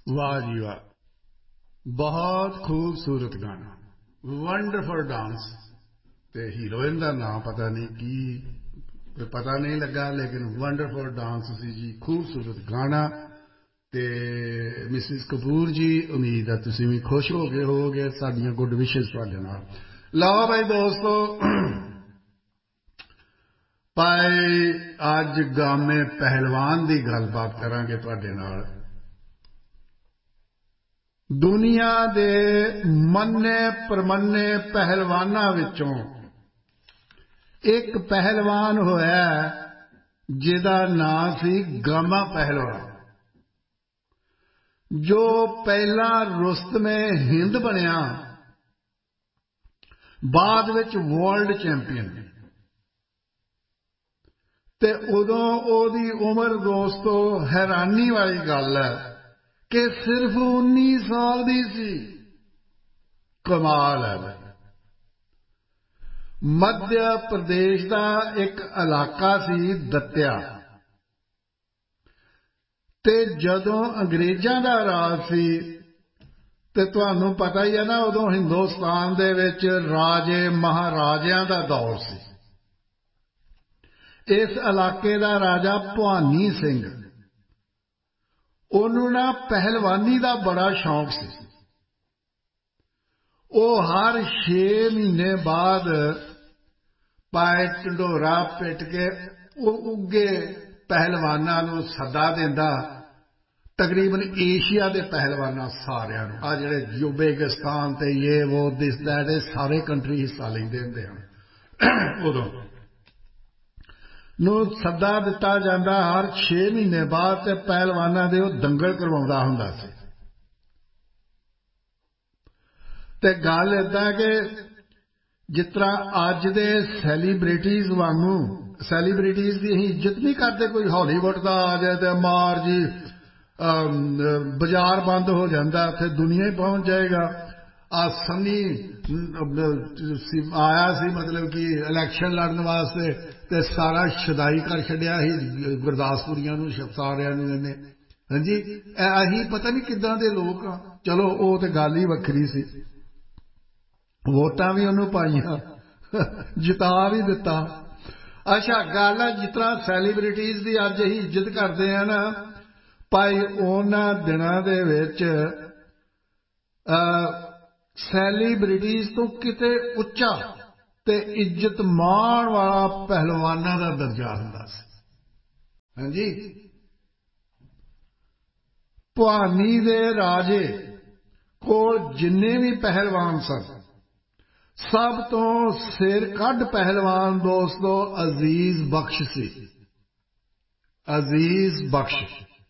वाह जी वाह, बहुत खूबसूरत गाना, वंडरफुल डांस। ते हीरोइन का नाम पता नहीं की, पता नहीं लगा, लेकिन वंडरफुल डांस सी जी, खूबसूरत गाना। ते मिसिस कपूर जी, उम्मीद है तुसीं भी खुश हो गए होगे, साडियां गुड विशेस तुहाडे नाल। लाओ भाई दोस्तों, भाई अज गामे पहलवान की गलबात करांगे तुहाडे नाल। दुनिया दे मन्ने परमन्ने पहलवानां विचों एक पहलवान होया जिहदा नाम सी गामा पहलवान, जो पहला रुस्तमे हिंद बनिया, बाद विच वर्ल्ड चैंपियन। ते उदों ओदी उम्र दोस्तों हैरानी वाली गल है कि सिर्फ 19 साल दी सी। कमाल है भाई। मध्य प्रदेश का एक इलाका सी दत्या, ते जदों अंग्रेजां दा राज सी, ते तुहानूं पता ही है ना, उदों हिंदुस्तान दे विच राजे महाराजियां दा दौर सी। इस इलाके दा राजा भवानी सिंह, उन्होंने ना पहलवानी का बड़ा शौक सी। वो हर 6 महीने बाद पाए ढंडोरा पिट के उगे पहलवानां नूं सदा देंदा, तकरीबन एशिया के पहलवानां सारियां नूं, आ जिहड़े यूबेकिस्तान ते ये वो दिस दैट सारे कंट्री हिस्सा लैंदे हुंदे हन। उदों नूं सदा दिता जांदा हर 6 महीने बाद, ते पहलवानां दे ओह दंगल करवाउंदा हुंदा सी। ते गल इदां कि जिस तरह अज दे सैलीब्रिटीज वांगू, सैलीब्रिटीज की असीं इज्जत नहीं करते, कोई हॉलीवुड का आ जाए तो मार जी बाजार बंद हो जाता, फिर दुनिया ही पहुंच जाएगा। आ सनी आया सी, मतलब कि इलैक्शन लड़न वास्ते, ते सारा छदाई कर छड़िया ही गुरदासपुरियां नूं, सारियां नूं इहने। हां जी, असीं पता नहीं किदां दे लोग आ। चलो वो तो गल ही वखरी सी, वोटां भी उन्होंने पाइया, जिता भी दिता। अच्छा गल है, जिस तरह सैलीब्रिटीज की अज असीं इज्जत करते हैं ना भाई, उन्हां दिनां दे विच सैलीब्रिटीज तो किते उच्चा ते इज्जत मान वाला पहलवानां दा दर्जा हुंदा सी। हां जी, भवानी दे राजे कोल जिन्ने भी पहलवान सन, सब तो सिर कढ़ पहलवान दोस्तों अजीज बख्श सी। अजीज बख्श,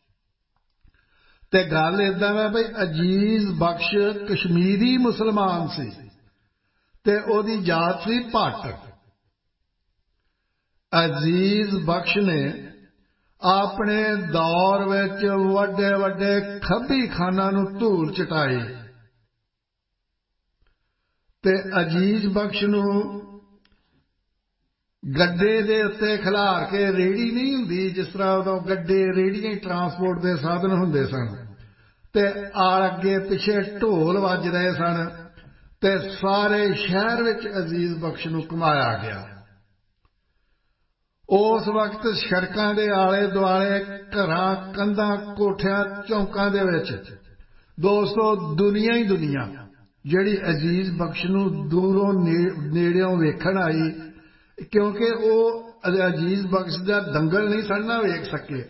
ते गल इदां है भाई, अजीज बख्श कश्मीरी मुसलमान सी, ते ओदी जात सी भट्ट। अजीज बख्श ने अपने दौर विच वड्डे वड्डे खब्बी खाना नूं धूल चटाई, ते अजीज बख्श नूं गड्डे दे उत्ते खिलार के, रेहड़ी नहीं हुंदी जिस तरह उदों गड्डे रेहड़ियां ट्रांसपोर्ट के साधन हुंदे सन, ते अगे पिछे ढोल वज रहे सन, ते सारे शहर विच अजीज बख्श नूं घुमाया गया। उस वक्त सड़कों के आले दुआले, घरां कंधां कोठियां चौंकां दे विच दोस्तों दुनिया ही दुनिया जिहड़ी अजीज बख्श नूं दूरों नेड़ियों वेखण आई, क्योंकि वो अजीज बख्श का दंगल नहीं सन ना वेख सके,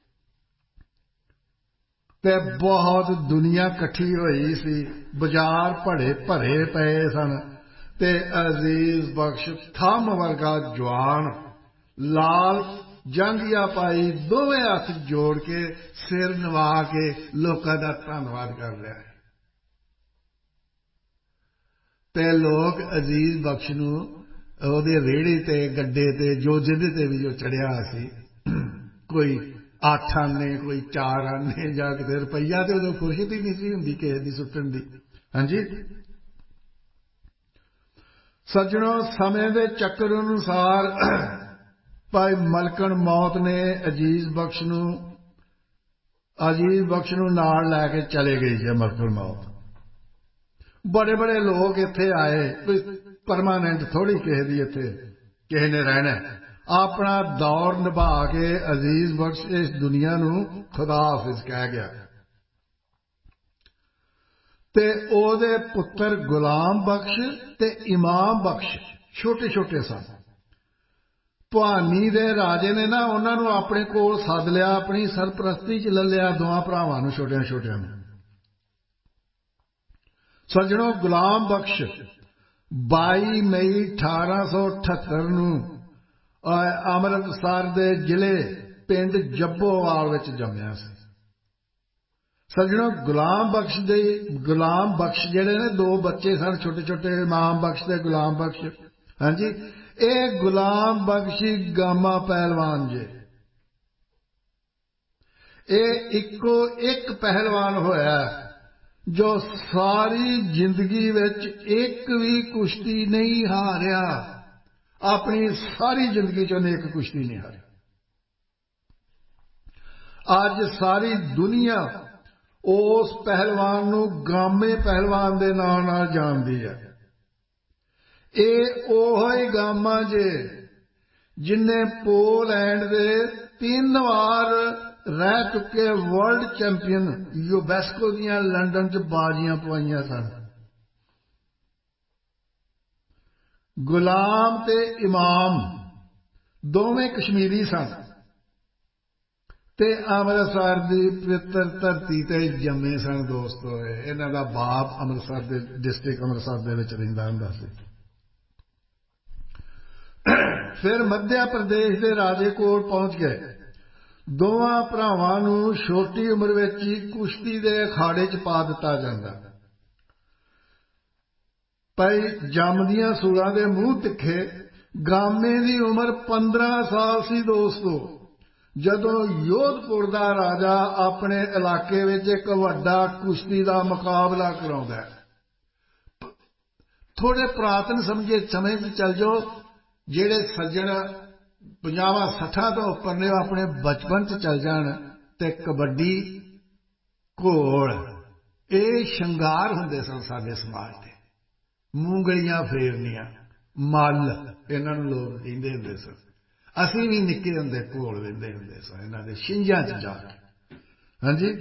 ते बहुत दुनिया कट्ठी हुई सी, बाजार भरे भरे पे सन, ते अजीज बख्श थम वर्गा जवान लाल जांघिया पाई, दोवें हथ जोड़ के सिर नवा के लोकां दा धन्नवाद कर रहा है। ते लोग अजीज बख्श नूं ओहदे रेहड़े ते गड्डे ते जो जिहदे ते भी जो चढ़िया सी, कोई 8 आने, कोई 4 आने, जां किते रुपया, ते उदों फुरसत ही नहीं सी हुंदी किसे दी सुट्टण दी। हां जी सज्जणों, समय के चक्कर अनुसार भाई मलकन मौत ने अजीज बख्श नूं ਅਜ਼ੀਜ਼ ਬਖਸ਼ ਨੂੰ ਨਾਲ ਲੈ ਕੇ ਚਲੇ ਗਈ ਸੀ ਮਲਕੁਲ ਮੌਤ। बड़े बड़े लोग इत्थे आए, कोई परमानेंट थोड़ी किसी दी इत्थे किसी ने रहना। अपना दौर निभा के अजीज बख्श इस दुनिया नू खुदा हाफिज कह गया। ते ओदे पुत्र गुलाम बख्श ते इमाम बख्श छोटे छोटे सन। भानी दे राजे ने ना उन्हां नू अपने कोल सद लिया, अपनी सरप्रस्ती च ले लिया दोवां भरावां नू छोटियां छोटियां नू। सज्जनों, गुलाम बख्श 22 मई 1878 ਨੂੰ ਅੰਮ੍ਰਿਤਸਰ ਦੇ ਜ਼ਿਲ੍ਹੇ ਪਿੰਡ ਜੱਬੋਵਾਲ ਵਿੱਚ ਜੰਮਿਆ ਸੀ। ਸੱਜਣੋ, ਗੁਲਾਮ ਬਖਸ਼ ਜਿਹੜੇ ਨੇ ਦੋ ਬੱਚੇ ਸਨ ਛੋਟੇ ਛੋਟੇ, ਇਮਾਮ ਬਖਸ਼ ਤੇ ਗੁਲਾਮ ਬਖਸ਼। ਹਾਂਜੀ, ਇਹ ਗੁਲਾਮ ਬਖਸ਼ੀ ਗਾਮਾ ਪਹਿਲਵਾਨ ਜੇ। ਇਹ ਇੱਕੋ ਇੱਕ ਪਹਿਲਵਾਨ ਹੋਇਆ जो सारी जिंदगी विच एक भी कुश्ती नहीं हारिया। अपनी सारी जिंदगी च एक कुश्ती नहीं हारी। अज सारी दुनिया उस पहलवान नू गामे पहलवान दे नाम नाल जानदी है। ये ओही गामा जे जिन्हें पोलैंड दे 3 बार रह चुके वर्ल्ड चैंपियन यूबेस्को दियां लंडन च बाजियां पवाइयां सन। गुलाम ते इमाम दोवें कश्मीरी सन ते अमृतसर दी पवित्र धरती ते जम्मे सन। दोस्तों, इन्हां दा बाप अमृतसर दे डिस्ट्रिक्ट अमृतसर दे विच रहिंदा हुंदा सी। फिर मध्य प्रदेश दे राजे कोल पहुंच गए। दोवां भरावां नू छोटी उम्र विच ही कुश्ती दे अखाड़े च पा दिता जांदा। भाई जमदियां सूलां दे मूंह तिखे। गामे दी उम्र 15 साल सी दोस्तों, जदों योधपुर दा राजा अपने इलाके विच एक वड्डा कुश्ती दा मुकाबला कराउंदा है। थोड़े पुरातन समझे समय च चल जाओ, जेड़े सज्जण 50-60 तो उपर ने अपने बचपन च चल जान ते कबड्डी घोड़ ये शंगार हुंदे सन साडे समाज दे। मूंगलियां फेरनियां मल इन्हां नूं लोग कहिंदे हुंदे सन। असीं भी निक्के हुंदे घोड़ वेंदे हुंदे सन इन्हां दे छिंजां च जाके। हाँ जी,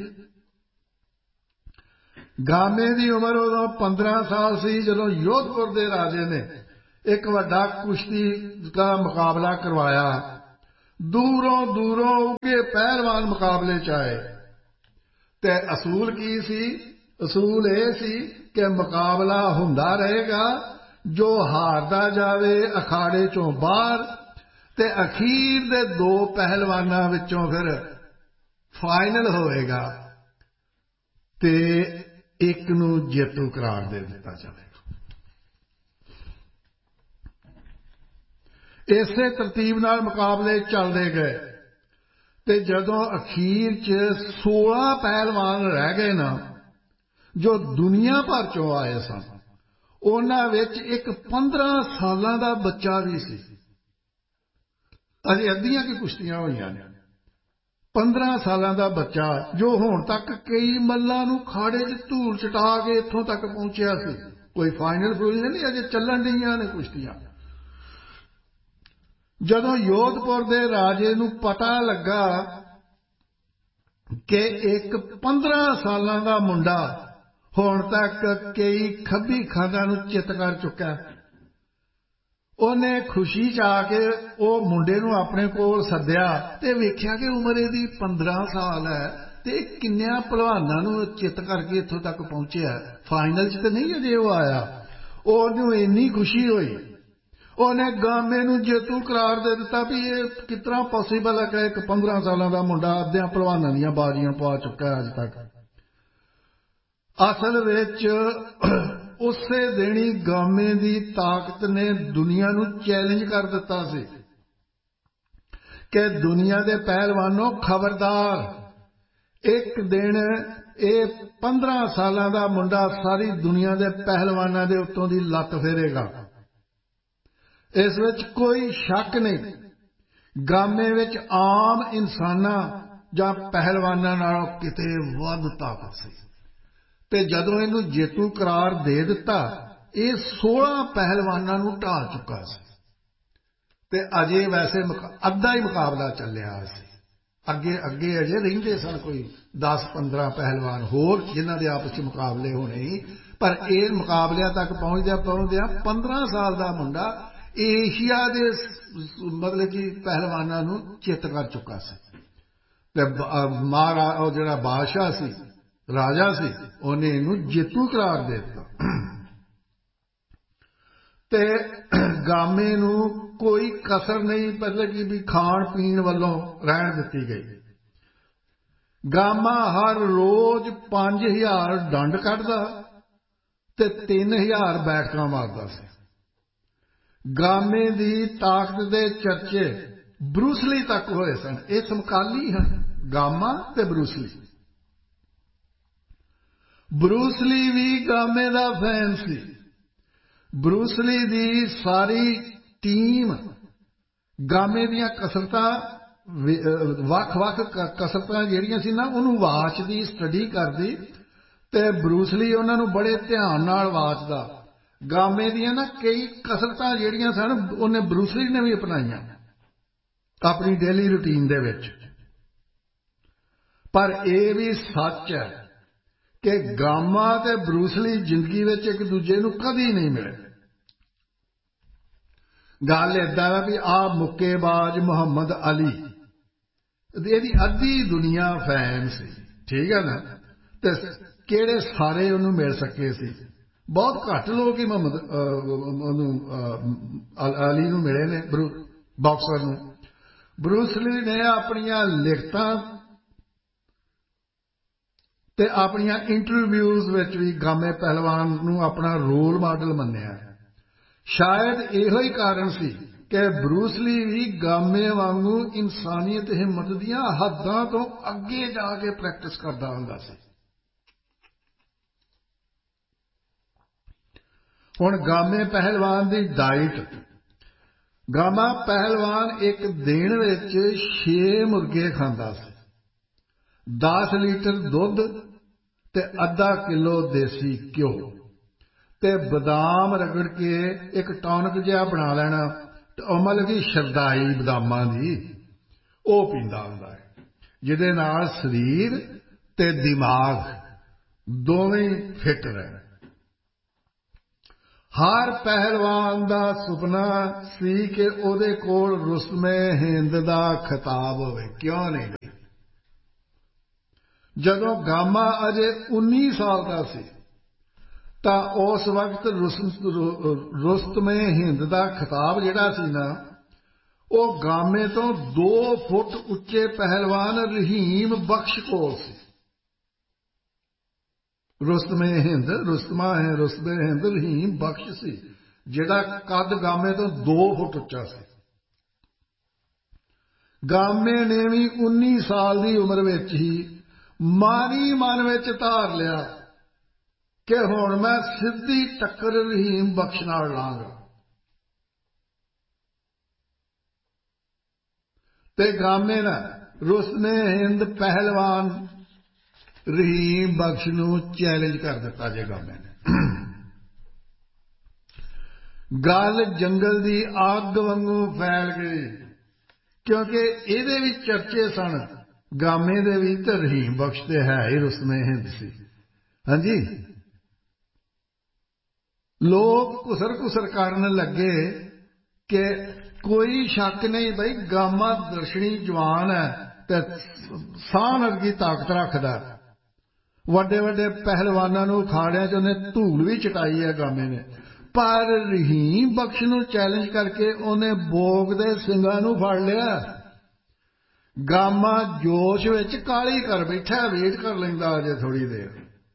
गामे दी उम्र उदों 15 साल सी जदों योधपुर दे राजे ने एक वड्डा कुश्ती का मुकाबला करवाया। दूरों दूरों उगे पहलवान मुकाबले च आए ते असूल की सी? असूल ये सी कि मुकाबला हुंदा रहेगा, जो हारदा जावे अखाड़े चों बाहर ते अखीर दे 2 पहलवानां विचों फिर फाइनल होएगा ते एक नूं जेतू करार दे दिता जावेगा। इसे तरतीब नाल मुकाबले चलते गए ते जदों अखीर च 16 पहलवान रह गए ना, जो दुनिया भर चों आए सन, उन्हां विच एक 15 सालां दा बच्चा भी सी। अजे अद्धियां की कुश्तियां होईयां ने। 15 सालां दा बच्चा जो हुण तक कई मल्लां नूं खाड़े च धूल चटा के इत्थों तक पहुंचिया सी। कोई फाइनल फुइनल नहीं, अजे चलन डईयां ने कुश्तियां। जदों योधपुर दे राजे नूं पता लगा कि एक 15 सालां दा मुंडा हुण तक कई खब्बी खानां नूं चित कर चुका, उन्हें खुशी च आके वो मुंडे नूं अपने कोल सद्या ते वेख्या कि उम्र इहदी 15 साल है ते किन्नियां भलवानां नूं चित करके इत्थों तक पहुंचिया। फाइनल च ते नहीं अजे वो आया। ओनूं इन्नी खुशी हुई, उन्हें गामे नूं जेतू करार दे दिता भी ये कितना पॉसीबल है कि एक 15 सालां दा मुंडा अद्धियां भलवानां दीयां बाजियां पा चुका है अज तक। असल विच उसे दिन ही गामे दी ताकत ने दुनिया नूं चैलेंज कर दिता सी कि दुनिया दे पहलवानों खबरदार, एक दिन ये 15 सालां दा मुंडा सारी दुनिया दे पहलवानां दे उत्तों दी लत्त फेरेगा। इस विच कोई शक नहीं। गामे विच आम इंसानां ਜਾਂ ਪਹਿਲਵਾਨਾਂ ਨਾਲੋਂ ਕਿਤੇ ਵੱਧ ਤਾਕਤ ਸੀ ਤੇ ਜਦੋਂ ਇਹਨੂੰ ਜੇਤੂ ਕਰਾਰ ਦੇ ਦਿੱਤਾ ਇਹ 16 ਪਹਿਲਵਾਨਾਂ ਨੂੰ ਢਾਹ ਚੁੱਕਾ ਸੀ ਤੇ ਅਜੇ ਵੈਸੇ ਅੱਧਾ ਹੀ ਮੁਕਾਬਲਾ ਚੱਲਿਆ ਸੀ। ਅੱਗੇ ਅੱਗੇ ਅਜੇ ਰਹਿੰਦੇ ਸਨ ਕੋਈ 10-15 ਪਹਿਲਵਾਨ ਹੋਰ ਜਿਨ੍ਹਾਂ ਦੇ ਆਪਸ 'ਚ ਮੁਕਾਬਲੇ ਹੋਣੇ ਸੀ, ਪਰ ਇਹ ਮੁਕਾਬਲਿਆਂ ਤੱਕ ਪਹੁੰਚਦਿਆਂ 15 ਸਾਲ ਦਾ ਮੁੰਡਾ ਏਸ਼ੀਆ ਦੇ ਮਤਲਬ ਕਿ ਪਹਿਲਵਾਨਾਂ ਨੂੰ ਚਿੱਤ ਕਰ ਚੁੱਕਾ ਸੀ ਤੇ ਉਹ ਜਿਹੜਾ ਬਾਦਸ਼ਾਹ ਸੀ, ਰਾਜਾ ਸੀ, ਉਹਨੇ ਇਹਨੂੰ ਜੇਤੂ ਕਰਾਰ ਦੇ ਦਿੱਤਾ ਤੇ ਗਾਮੇ ਨੂੰ ਕੋਈ ਕਸਰ ਨਹੀਂ ਮਤਲਬ ਕਿ ਵੀ ਖਾਣ ਪੀਣ ਵੱਲੋਂ ਰਹਿਣ ਦਿੱਤੀ ਗਈ। ਗਾਮਾ ਹਰ ਰੋਜ਼ 5000 ਡੰਡ ਕੱਢਦਾ ਤੇ 3000 ਬੈਠਕਾਂ ਮਾਰਦਾ ਸੀ। ਗਾਮੇ ਦੀ ਤਾਕਤ ਦੇ ਚਰਚੇ ਬਰੂਸਲੀ ਤੱਕ ਹੋਏ ਸਨ। ਇਹ ਸਮਕਾਲੀ ਹਨ ਗਾਮਾ ਤੇ ਬਰੂਸਲੀ। ਬਰੂਸਲੀ ਵੀ ਗਾਮੇ ਦਾ ਫੈਨ ਸੀ। ਬਰੂਸਲੀ ਦੀ ਸਾਰੀ ਟੀਮ ਗਾਮੇ ਦੀਆਂ ਕਸਰਤਾਂ ਵੱਖ-ਵੱਖ ਕਸਰਤਾਂ ਜਿਹੜੀਆਂ ਸੀ ਨਾ ਉਹਨੂੰ ਵਾਚਦੀ, ਸਟੱਡੀ ਕਰਦੀ ਤੇ ਬਰੂਸਲੀ ਉਹਨਾਂ ਨੂੰ ਬੜੇ ਧਿਆਨ ਨਾਲ ਵਾਚਦਾ। ਗਾਮੇ ਦੀਆਂ ਨਾ ਕਈ ਕਸਰਤਾਂ ਜਿਹੜੀਆਂ ਸਨ ਉਹਨੇ ਬਰੂਸਲੀ ਨੇ ਵੀ ਅਪਣਾਈਆਂ ਆਪਣੀ ਡੇਲੀ ਰੂਟੀਨ ਦੇ ਵਿੱਚ। ਪਰ ਇਹ ਵੀ ਸੱਚ ਹੈ ਕਿ ਗਾਮਾ ਤੇ ਬਰੂਸਲੀ ਜ਼ਿੰਦਗੀ ਵਿੱਚ ਇੱਕ ਦੂਜੇ ਨੂੰ ਕਦੀ ਨਹੀਂ ਮਿਲੇ। ਗੱਲ ਏਦਾਂ ਹੈ ਵੀ ਆਹ ਮੁੱਕੇਬਾਜ਼ ਮੁਹੰਮਦ ਅਲੀ ਇਹਦੀ ਅੱਧੀ ਦੁਨੀਆ ਫੈਨ ਸੀ, ਠੀਕ ਹੈ ਨਾ, ਤੇ ਕਿਹੜੇ ਸਾਰੇ ਉਹਨੂੰ ਮਿਲ ਸਕੇ ਸੀ। ਬਹੁਤ ਘੱਟ ਲੋਕ ਹੀ ਮੁਹੰਮਦ ਅਲੀ ਨੂੰ ਮਿਲੇ ਨੇ, ਬਾਕਸਰ ਨੂੰ। ਬਰੂਸਲੀ ਨੇ ਆਪਣੀਆਂ ਲਿਖਤਾਂ ਤੇ ਆਪਣੀਆਂ ਇੰਟਰਵਿਊਜ਼ ਵਿੱਚ ਵੀ ਗਾਮੇ ਪਹਿਲਵਾਨ ਨੂੰ ਆਪਣਾ ਰੋਲ ਮਾਡਲ ਮੰਨਿਆ। ਸ਼ਾਇਦ ਇਹੋ ਹੀ ਕਾਰਨ ਸੀ ਕਿ ਬਰੂਸਲੀ ਵੀ ਗਾਮੇ ਵਾਂਗੂ ਇਨਸਾਨੀਅਤ ਹਿੰਮਤ ਦੀਆਂ ਹੱਦਾਂ ਤੋਂ ਅੱਗੇ ਜਾ ਕੇ ਪ੍ਰੈਕਟਿਸ ਕਰਦਾ ਹੁੰਦਾ ਸੀ। ਹੁਣ ਗਾਮੇ ਪਹਿਲਵਾਨ ਦੀ ਡਾਈਟ। ਗਾਮਾ ਪਹਿਲਵਾਨ ਇੱਕ ਦਿਨ ਵਿੱਚ 6 ਮੁਰਗੇ ਖਾਂਦਾ ਸੀ, 10 ਲੀਟਰ ਦੁੱਧ ਤੇ ਅੱਧਾ ਕਿਲੋ ਦੇਸੀ ਘਿਓ ਤੇ ਬਦਾਮ ਰਗੜ ਕੇ ਇੱਕ ਟੌਨਿਕ ਜਿਹਾ ਬਣਾ ਲੈਣਾ ਮਤਲਬ ਕਿ ਸ਼ਰਦਾਈ ਬਦਾਮਾਂ ਦੀ ਉਹ ਪੀਂਦਾ ਹੁੰਦਾ ਹੈ, ਜਿਹਦੇ ਨਾਲ ਸਰੀਰ ਤੇ ਦਿਮਾਗ ਦੋਵੇਂ ਫਿੱਟ ਰਹਿਣ। ਹਰ ਪਹਿਲਵਾਨ ਦਾ ਸੁਪਨਾ ਸੀ ਕਿ ਉਹਦੇ ਕੋਲ ਰੁਸਤਮੇ ਹਿੰਦ ਦਾ ਖਿਤਾਬ ਹੋਵੇ, ਕਿਉਂ ਨਹੀਂ। ਜਦੋਂ ਗਾਮਾ ਅਜੇ 19 ਸਾਲ ਦਾ ਸੀ ਤਾਂ ਉਸ ਵਕਤ ਰੁਸਤਮੇ ਹਿੰਦ ਦਾ ਖਿਤਾਬ ਜਿਹੜਾ ਸੀ ਨਾ ਉਹ ਗਾਮੇ ਤੋਂ 2 ਫੁੱਟ ਉੱਚੇ ਪਹਿਲਵਾਨ ਰਹੀਮ ਬਖਸ਼ ਕੋਲ ਸੀ। ਰੁਸਤਮੇ ਹਿੰਦ ਰਹੀਮ ਬਖਸ਼ ਸੀ ਜਿਹੜਾ ਕੱਦ ਗਾਮੇ ਤੋਂ 2 ਫੁੱਟ ਉੱਚਾ ਸੀ। ਗਾਮੇ ਨੇ ਵੀ 19 ਸਾਲ ਦੀ ਉਮਰ ਵਿੱਚ ਹੀ ਮਨ ਵਿੱਚ ਧਾਰ ਲਿਆ ਕਿ ਹੁਣ ਮੈਂ ਸਿੱਧੀ ਟੱਕਰ ਰਹੀਮ ਬਖਸ਼ ਨਾਲ ਲਾਂਗਾ ਤੇ ਗਾਮੇ ਨੇ ਰੁਸਤਮੇ ਹਿੰਦ ਪਹਿਲਵਾਨ ਰਹੀਮ ਬਖਸ਼ ਨੂੰ ਚੈਲੰਜ ਕਰ ਦਿੱਤਾ। ਜੇ ਗਾਮੇ ਨੇ ਗੱਲ ਜੰਗਲ ਦੀ ਅੱਗ ਵਾਂਗੂ ਫੈਲ ਗਈ ਕਿਉਂਕਿ ਇਹਦੇ ਵੀ ਚਰਚੇ ਸਨ। ਗਾਮੇ ਦੇ ਵੀ ਤੇ ਰਹੀਮ ਬਖਸ਼ ਤੇ ਹੈ ਹੀ ਰੁਸਤਮੇ ਹਿੰਦ ਸੀ। ਹਾਂਜੀ, ਲੋਕ ਘੁਸਰ ਕਰਨ ਲੱਗੇ ਕਿ ਕੋਈ ਸ਼ੱਕ ਨਹੀਂ ਬਈ ਗਾਮਾ ਦਰਸ਼ਨੀ ਜਵਾਨ ਹੈ ਤੇ ਸਾਹ ਵਰਗੀ ਤਾਕਤ ਰੱਖਦਾ। ਵੱਡੇ ਵੱਡੇ ਪਹਿਲਵਾਨਾਂ ਨੂੰ ਅਖਾੜਿਆਂ 'ਚ ਉਹਨੇ ਧੂਲ ਵੀ ਚਟਾਈ ਹੈ ਗਾਮੇ ਨੇ। ਪਰ ਰਹੀਮ ਬਖਸ਼ ਨੂੰ ਚੈਲੰਜ ਕਰਕੇ ਉਹਨੇ ਬੋਗ ਦੇ ਸਿੰਘਾਂ ਨੂੰ ਫੜ ਲਿਆ। ਗਾਮਾ ਜੋਸ਼ ਵਿੱਚ ਕਾਹਲੀ ਕਰ ਬੈਠਾ, ਵੇਟ ਕਰ ਲੈਂਦਾ ਅਜੇ ਥੋੜੀ ਦੇਰ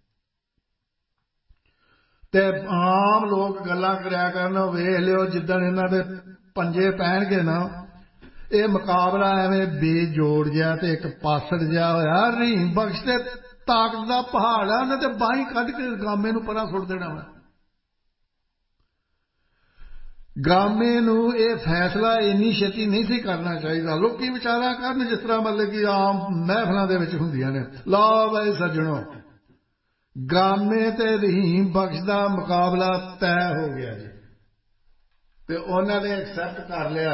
ਤੇ ਆਮ ਲੋਕ ਗੱਲਾਂ ਕਰਿਆ ਕਰਨ ਵੇਖ ਲਿਓ ਜਿੱਦਣ ਇਹਨਾਂ ਦੇ ਪੰਜੇ ਪੈਣਗੇ ਨਾ ਇਹ ਮੁਕਾਬਲਾ ਐਵੇਂ ਬੇਜੋੜ ਜਿਹਾ ਤੇ ਇੱਕ ਪਾਸੜ ਜਿਹਾ ਹੋਇਆ। ਰਹੀਮ ਬਖਸ਼ ਤੇ ਤਾਕਤ ਦਾ ਪਹਾੜ ਆ, ਉਹਨੇ ਤੇ ਬਾਹੀਂ ਕੱਢ ਕੇ ਗਾਮੇ ਨੂੰ ਪਰਾਂ ਸੁੱਟ ਦੇਣਾ ਵਾ। ਗਾਮੇ ਨੂੰ ਇਹ ਫੈਸਲਾ ਇੰਨੀ ਛੇਤੀ ਨਹੀਂ ਸੀ ਕਰਨਾ ਚਾਹੀਦਾ। ਲੋਕੀ ਵਿਚਾਰਾ ਕਰਨ ਜਿਸ ਤਰ੍ਹਾਂ ਮਤਲਬ ਕਿ ਆਮ ਮਹਿਫਲਾਂ ਦੇ ਵਿੱਚ ਹੁੰਦੀਆਂ ਨੇ। ਲਓ ਬਈ ਸੱਜਣੋ, ਗਾਮੇ ਤੇ ਰਹੀਮ ਬਖਸ਼ ਦਾ ਮੁਕਾਬਲਾ ਤੈਅ ਹੋ ਗਿਆ ਜੀ ਤੇ ਉਹਨਾਂ ਨੇ ਐਕਸੈਪਟ ਕਰ ਲਿਆ।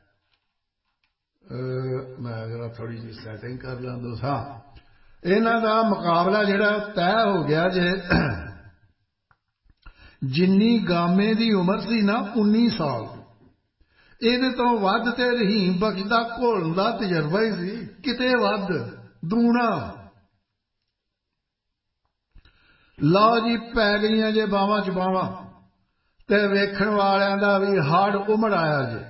ਮੈਂ ਜਰਾ ਥੋੜੀ ਜਿਹੀ ਸੈਟਿੰਗ ਕਰ ਲਾਂ ਦੋਸਤਾਂ। ਇਹਨਾਂ ਦਾ ਮੁਕਾਬਲਾ ਜਿਹੜਾ ਤੈਅ ਹੋ ਗਿਆ ਜੇ। ਜਿੰਨੀ ਗਾਮੇ ਦੀ ਉਮਰ ਸੀ ਨਾ 19 ਸਾਲ, ਇਹਦੇ ਤੋਂ ਵੱਧ ਤੇ ਰਹੀਮ ਬਖਸ਼ ਦਾ ਘੋਲਣ ਦਾ ਤਜਰਬਾ ਹੀ ਸੀ, ਕਿਤੇ ਵੱਧ ਦੂਣਾ। ਲਓ ਜੀ, ਪੈ ਗਈਆਂ ਜੇ ਬਾਵਾਂ ਚ ਬਾਵਾਂ ਤੇ ਵੇਖਣ ਵਾਲਿਆਂ ਦਾ ਵੀ ਹੜ ਉਮੜ ਆਇਆ ਜੇ।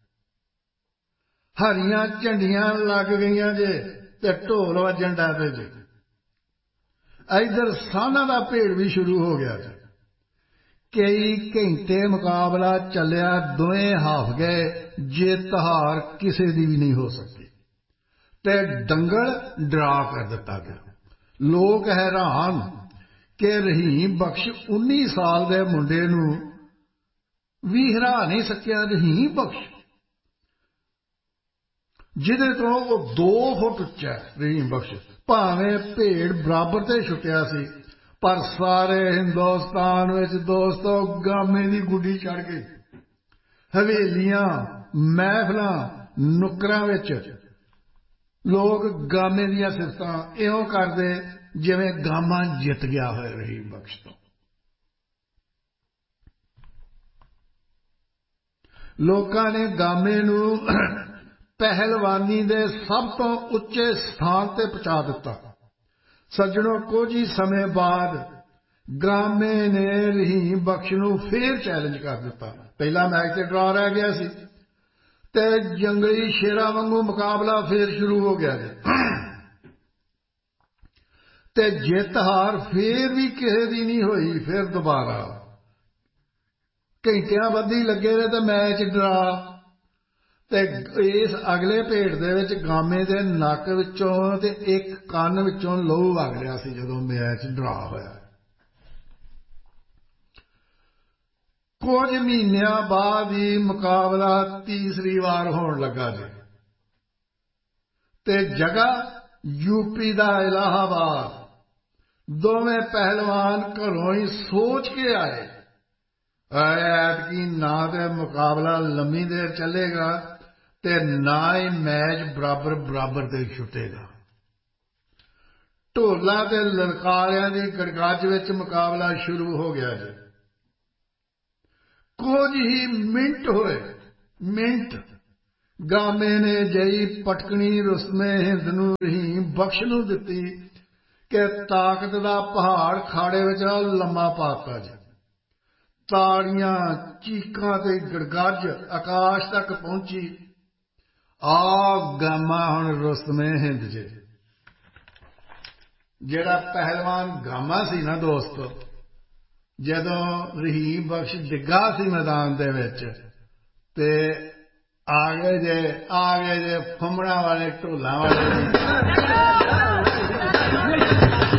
ਹਰੀਆਂ ਝੰਡੀਆਂ ਲੱਗ ਗਈਆਂ ਜੇ ਤੇ ਢੋਲ ਵੱਜਣ ਡਾ ਪਏ ਜੇ। ਇੱਧਰ ਸਾਨਾਂ ਦਾ ਭੇੜ ਵੀ ਸ਼ੁਰੂ ਹੋ ਗਿਆ ਜੀ। ਕਈ ਘੰਟੇ ਮੁਕਾਬਲਾ ਚੱਲਿਆ, ਦੋਵੇਂ ਹਾਫ ਗਏ, ਜਿੱਤ ਹਾਰ ਕਿਸੇ ਦੀ ਵੀ ਨਹੀਂ ਹੋ ਸਕੀ ਤੇ ਦੰਗਲ ਡਰਾ ਕਰ ਦਿੱਤਾ ਗਿਆ। ਲੋਕ ਹੈਰਾਨ ਕਿ ਰਹੀਮ ਬਖਸ਼ 19 ਸਾਲ ਦੇ ਮੁੰਡੇ ਨੂੰ ਵੀ ਹਰਾ ਨਹੀਂ ਸਕਿਆ। ਰਹੀਮ ਬਖਸ਼ ਜਿਹਦੇ ਤੋਂ ਉਹ 2 ਫੁੱਟ ਉੱਚਾ ਹੈ। ਰਹੀਮ ਬਖਸ਼ ਭਾਵੇਂ ਭੇੜ ਬਰਾਬਰ ਤੇ ਛੁੱਟਿਆ ਸੀ, ਪਰ ਸਾਰੇ ਹਿੰਦੁਸਤਾਨ ਵਿੱਚ ਦੋਸਤੋ ਗਾਮੇ ਦੀ ਗੁੱਡੀ ਚੜ੍ਹ ਗਈ। ਹਵੇਲੀਆਂ, ਮਹਿਫਲਾਂ, ਨੁੱਕਰਾਂ ਵਿੱਚ ਲੋਕ ਗਾਮੇ ਦੀਆਂ ਸਿਫਤਾਂ ਇਉਂ ਕਰਦੇ ਜਿਵੇਂ ਗਾਮਾ ਜਿੱਤ ਗਿਆ ਹੋਇਆ ਰਹੀਮ ਬਖਸ਼ ਤੋਂ। ਲੋਕਾਂ ਨੇ ਗਾਮੇ ਨੂੰ ਪਹਿਲਵਾਨੀ ਦੇ ਸਭ ਤੋਂ ਉੱਚੇ ਸਥਾਨ ਤੇ ਪਹੁੰਚਾ ਦਿੱਤਾ। ਸੱਜਣੋ, ਕੁਝ ਹੀ ਸਮੇਂ ਬਾਅਦ ਗਾਮੇ ਨੇ ਰਹੀਮ ਬਖਸ਼ ਨੂੰ ਫੇਰ ਚੈਲੰਜ ਕਰ ਦਿੱਤਾ। ਪਹਿਲਾ ਮੈਚ ਤੇ ਡਰਾ ਰਹਿ ਗਿਆ ਸੀ ਤੇ ਜੰਗਲੀ ਸ਼ੇਰਾਂ ਵਾਂਗੂ ਮੁਕਾਬਲਾ ਫੇਰ ਸ਼ੁਰੂ ਹੋ ਗਿਆ ਜੀ ਤੇ ਜਿੱਤ ਹਾਰ ਫੇਰ ਵੀ ਕਿਸੇ ਦੀ ਨਹੀਂ ਹੋਈ। ਫਿਰ ਦੁਬਾਰਾ ਘੰਟਿਆਂ ਬੱਧੀ ਲੱਗੇ ਰਹੇ ਤੇ ਮੈਚ ਡਰਾ। ਤੇ ਇਸ ਅਗਲੇ ਭੇੜ ਦੇ ਵਿੱਚ ਗਾਮੇ ਦੇ ਨੱਕ ਵਿੱਚੋਂ ਤੇ ਇੱਕ ਕੰਨ ਵਿੱਚੋਂ ਲਹੂ ਵਗ ਰਿਹਾ ਸੀ ਜਦੋਂ ਮੈਚ ਡਰਾ ਹੋਇਆ। ਕੁਝ ਮਹੀਨਿਆਂ ਬਾਅਦ ਹੀ ਮੁਕਾਬਲਾ ਤੀਸਰੀ ਵਾਰ ਹੋਣ ਲੱਗਾ ਜੀ ਤੇ ਜਗ੍ਹਾ ਯੂਪੀ ਦਾ ਇਲਾਹਾਬਾਦ। ਦੋਵੇਂ ਪਹਿਲਵਾਨ ਘਰੋਂ ਹੀ ਸੋਚ ਕੇ ਆਏ, ਐਤਕੀ ਨਾ ਤੇ ਮੁਕਾਬਲਾ ਲੰਮੀ ਦੇਰ ਚੱਲੇਗਾ ਤੇ ਨਾ ਹੀ ਮੈਚ ਬਰਾਬਰ ਬਰਾਬਰ ਤੇ ਛੁੱਟੇਗਾ। ਢੋਲਾਂ ਤੇ ਲਲਕਾਰਿਆਂ ਦੀ ਗੜਗੜ ਵਿੱਚ ਮੁਕਾਬਲਾ ਸ਼ੁਰੂ ਹੋ ਗਿਆ ਜੀ। ਕੁਝ ਹੀ ਮਿੰਟ ਹੋਏ, ਮਿੰਟ, ਗਾਮੇ ਨੇ ਜਈ ਪਟਕਣੀ ਰੁਸਮੇ ਹਿੰਦ ਨੂੰ ਰਹੀਮ ਬਖਸ਼ ਨੂੰ ਦਿੱਤੀ ਕਿ ਤਾਕਤ ਦਾ ਪਹਾੜ ਖਾੜੇ ਵਿੱਚ ਲੰਮਾ ਪਾਤਾ ਜੀ। ਤਾੜੀਆਂ, ਚੀਕਾਂ ਤੇ ਗੜਗੜ ਆਕਾਸ਼ ਤੱਕ ਪਹੁੰਚੀ। ਆ ਗਾਮਾ ਹੁਣ ਰੁਸਮੇ ਹਿੰਦ ਜੇ। ਜਿਹੜਾ ਪਹਿਲਵਾਨ ਗਾਮਾ ਸੀ ਨਾ ਦੋਸਤੋ, ਜਦੋਂ ਰਹੀਮ ਬਖਸ਼ ਡਿੱਗਾ ਸੀ ਮੈਦਾਨ ਦੇ ਵਿੱਚ ਤੇ ਆ ਗਏ ਜੇ ਫੰਮੜਾਂ ਵਾਲੇ, ਢੋਲਾਂ ਵਾਲੇ